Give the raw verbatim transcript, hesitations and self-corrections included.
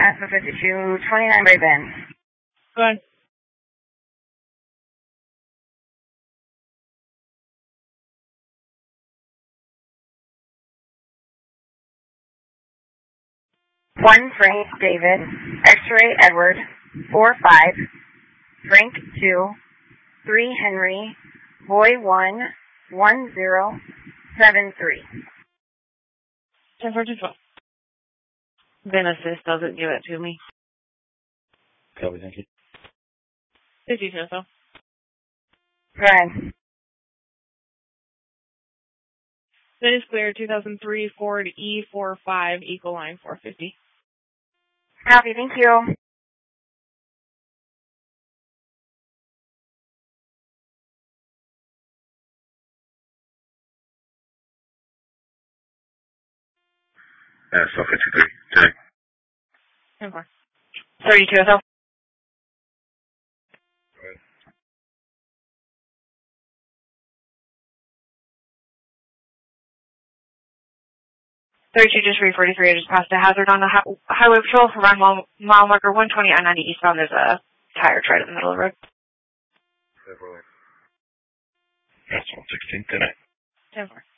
Alpha fifty-two, twenty-nine by Ben. Go ahead. One Frank David, X-ray Edward, four five, Frank two, three Henry, Boy one, one zero, seven three. ten four two twelve. Ben assist doesn't give it to me. Copy, thank you. fifty two, so. Go ahead. Ben is clear, two thousand three Ford E forty-five, Eagle Line four fifty. Copy, thank you. Uh, so fifty-three, today. ten four. thirty-two, so. thirty-two, just three forty-three, I just passed a hazard on the hi- highway patrol for around mile, mile marker one twenty I ninety eastbound. There's a tire tread in the middle of the road. That's one sixteen, today. ten four.